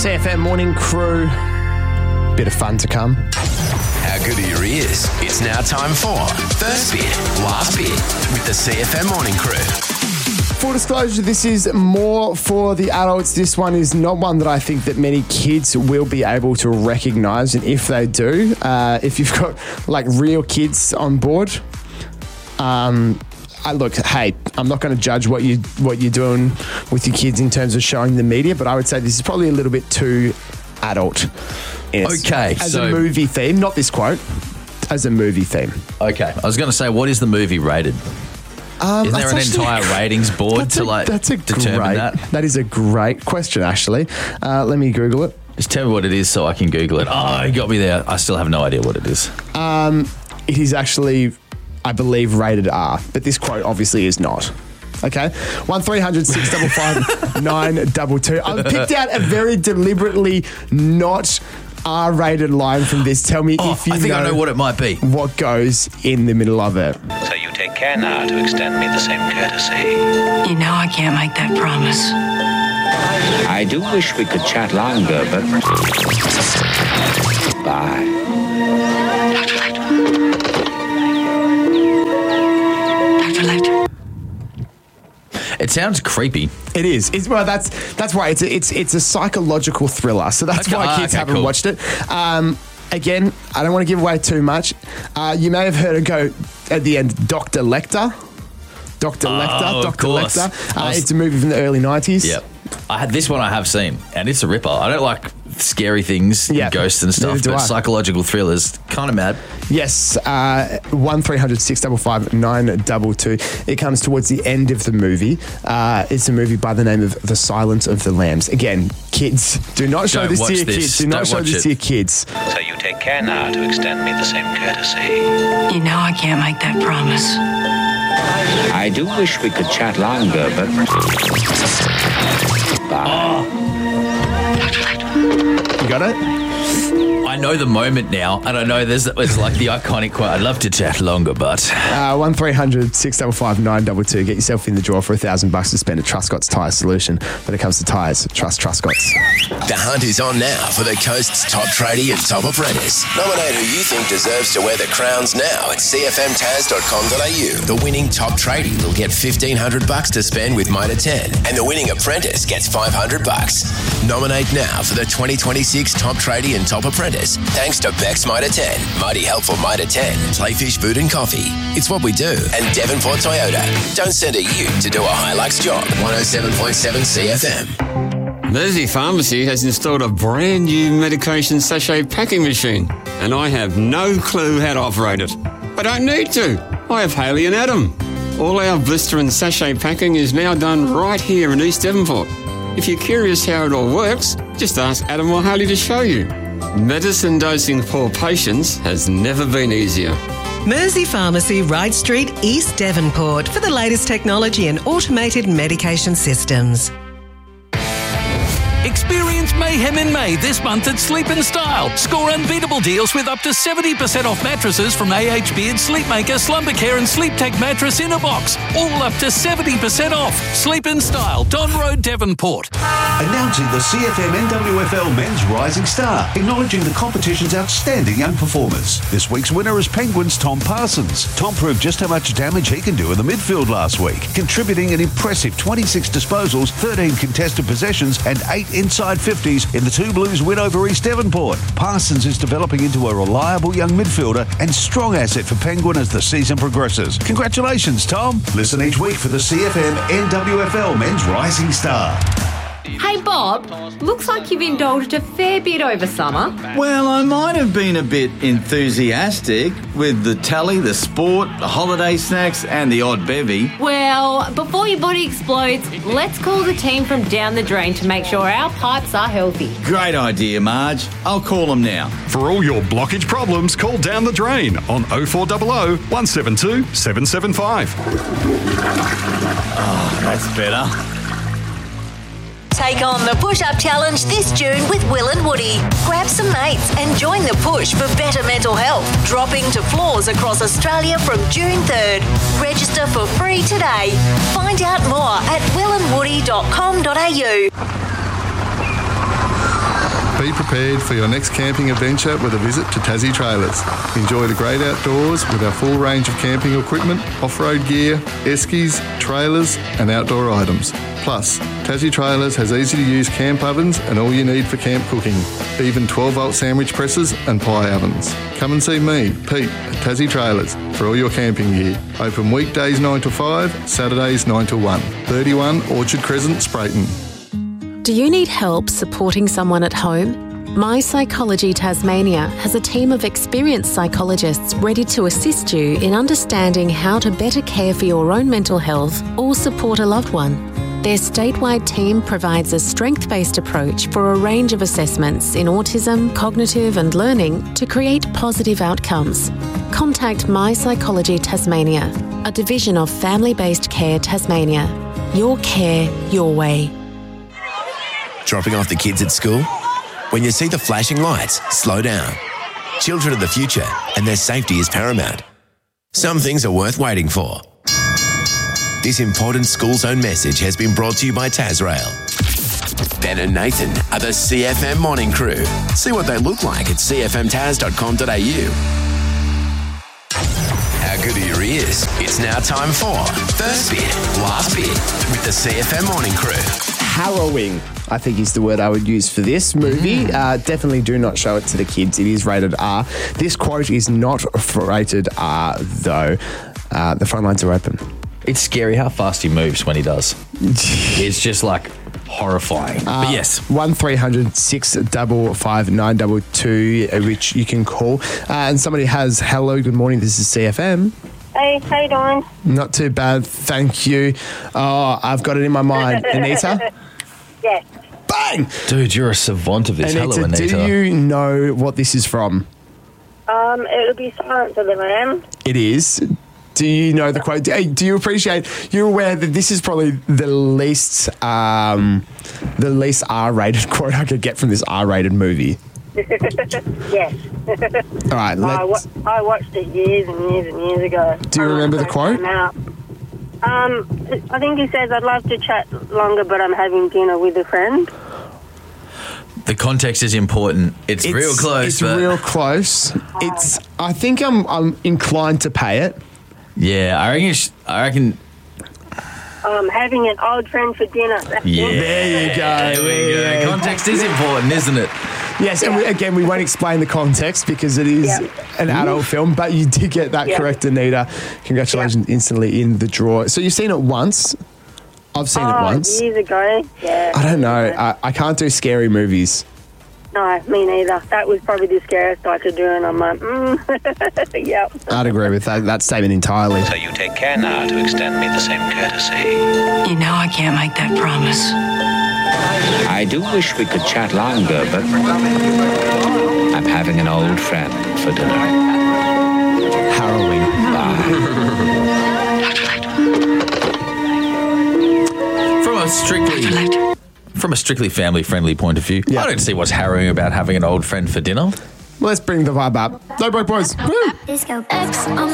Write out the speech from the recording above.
CFM Morning Crew. Bit of fun to come. How good are your ears? It's now time for First Bit, Last Bit with the CFM Morning Crew. Full disclosure, this is more for the adults. This one is not one that I think that many kids will be able to recognise. And if they do, if you've got like real kids on board, hey, I'm not going to judge what you're doing with your kids in terms of showing the media, but I would say this is probably a little bit too adult. Okay, as a movie theme, not this quote, as a movie theme. Okay, I was going to say, what is the movie rated? Isn't there an entire ratings board to determine that? That is a great question, actually. Let me Google it. Just tell me what it is so I can Google it. Oh, you got me there. I still have no idea what it is. It is actually, I believe, rated R, but this quote obviously is not. Okay, 1300 655 922. I've picked out a very deliberately not R-rated line from this. Tell me if you I think I know what it might be. What goes in the middle of it? So you take care now to extend me the same courtesy. You know I can't make that promise. I do wish we could chat longer, but... Bye. Dr. Lecter. It sounds creepy. It is. That's why it's a psychological thriller. So that's why kids haven't watched it. Again, I don't want to give away too much. You may have heard it go at the end, Dr. Lecter. Dr. Lecter. It's a movie from the early 90s. Yep. This one I have seen, and it's a ripper. I don't like scary things, ghosts and stuff, but psychological thrillers, kind of mad. Yes, 1300 655 922. It comes towards the end of the movie. It's a movie by the name of The Silence of the Lambs. Again, kids, do not show this to your kids. Do not show this to your kids. So you take care now to extend me the same courtesy. You know I can't make that promise. I do wish we could chat longer, but... Bye. You got it? I know the moment now, and I know there's like the iconic quote, I'd love to chat longer, but... 1300 655 922. Get yourself in the draw for $1,000 to spend at Truscott's Tyre Solution. When it comes to tyres, trust Truscott's. The hunt is on now for the coast's top tradie and top apprentice. Nominate who you think deserves to wear the crowns now at cfmtaz.com.au. The winning top tradie will get $1,500 to spend with Mitre 10, and the winning apprentice gets $500. Nominate now for the 2026 top tradie and top apprentice. Thanks to Beck's Mitre 10, Mighty Helpful Mitre 10, Playfish Food and Coffee. It's what we do. And Devonport Toyota. Don't send a ute to do a Hilux job. 107.7 CFM. Mersey Pharmacy has installed a brand new medication sachet packing machine, and I have no clue how to operate it. I don't need to. I have Haley and Adam. All our blister and sachet packing is now done right here in East Devonport. If you're curious how it all works, just ask Adam or Haley to show you. Medicine dosing for patients has never been easier. Mersey Pharmacy, Wright Street, East Devonport, for the latest technology and automated medication systems. Experience mayhem in May this month at Sleep in Style. Score unbeatable deals with up to 70% off mattresses from AH Beard, Sleepmaker, Slumbercare and Sleep Tech mattress in a box. All up to 70% off. Sleep in Style, Don Road, Devonport. Announcing the CFM NWFL Men's Rising Star, acknowledging the competition's outstanding young performers. This week's winner is Penguins' Tom Parsons. Tom proved just how much damage he can do in the midfield last week, contributing an impressive 26 disposals, 13 contested possessions and 8 inside 50s in the Two Blues win over East Devonport. Parsons is developing into a reliable young midfielder and strong asset for Penguin as the season progresses. Congratulations, Tom. Listen each week for the CFM NWFL Men's Rising Star. Hey Bob, looks like you've indulged a fair bit over summer. Well, I might have been a bit enthusiastic with the telly, the sport, the holiday snacks and the odd bevy. Well, before your body explodes, let's call the team from Down the Drain to make sure our pipes are healthy. Great idea, Marge. I'll call them now. For all your blockage problems, call Down the Drain on 0400 172 775. Oh, that's better. Take on the push-up challenge this June with Will and Woody. Grab some mates and join the push for better mental health. Dropping to floors across Australia from June 3rd. Register for free today. Find out more at willandwoody.com.au. Be prepared for your next camping adventure with a visit to Tassie Trailers. Enjoy the great outdoors with our full range of camping equipment, off-road gear, eskies, trailers and outdoor items. Plus, Tassie Trailers has easy-to-use camp ovens and all you need for camp cooking, even 12-volt sandwich presses and pie ovens. Come and see me, Pete, at Tassie Trailers for all your camping gear. Open weekdays 9 to 5, Saturdays 9 to 1. 31 Orchard Crescent, Sprayton. Do you need help supporting someone at home? My Psychology Tasmania has a team of experienced psychologists ready to assist you in understanding how to better care for your own mental health or support a loved one. Their statewide team provides a strength-based approach for a range of assessments in autism, cognitive and learning to create positive outcomes. Contact My Psychology Tasmania, a division of Family-Based Care Tasmania. Your care, your way. Dropping off the kids at school? When you see the flashing lights, slow down. Children are the future and their safety is paramount. Some things are worth waiting for. This important school zone message has been brought to you by Tasrail. Ben and Nathan are the CFM morning crew. See what they look like at cfmtaz.com.au. How good are your ears? It's now time for First Bit, Last Bit with the CFM morning crew. Harrowing, I think, is the word I would use for this movie. Definitely do not show it to the kids. It is rated R. This quote is not rated R, though. The phone lines are open. It's scary how fast he moves when he does. It's just like horrifying. But yes. 1300 655 922, which you can call. And somebody has, hello, good morning, this is CFM. Hey, how you doing? Not too bad, thank you. Oh, I've got it in my mind. Anita? Yes. Bang! Dude, you're a savant of this. Hello, Anita. Do you know what this is from? It'll be Silence of the Lambs. It is. Do you know the quote? Do you appreciate? You're aware that this is probably the least R-rated quote I could get from this R-rated movie. Yes. All right. I watched it years and years and years ago. Do you remember the quote? I think he says, "I'd love to chat longer, but I'm having dinner with a friend." The context is important. It's real close. It's real close. It's. I think I'm inclined to pay it. Yeah, I reckon. Having an old friend for dinner. Yeah, there you go. There we go. Context is important, isn't it? Yes, and again, we won't explain the context because it is an adult film, but you did get that correct, Anita. Congratulations, instantly in the draw. So you've seen it once. I've seen it once. Years ago, yeah. I don't know. I can't do scary movies. No, me neither. That was probably the scariest I could do, and I'm like, yep. I'd agree with that statement entirely. So you take care now to extend me the same courtesy. You know I can't make that promise. I do wish we could chat longer, but I'm having an old friend for dinner. Harrowing. From a strictly family-friendly point of view, I don't see what's harrowing about having an old friend for dinner. Let's bring the vibe up. No break, boys. Woo. Disco X on